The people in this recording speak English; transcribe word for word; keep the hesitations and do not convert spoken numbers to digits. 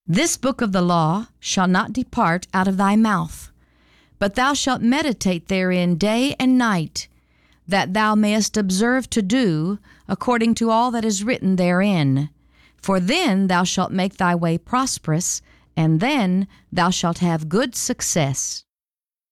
This book of the law shall not depart out of thy mouth, but thou shalt meditate therein day and night, that thou mayest observe to do according to all that is written therein. For then thou shalt make thy way prosperous, and then thou shalt have good success.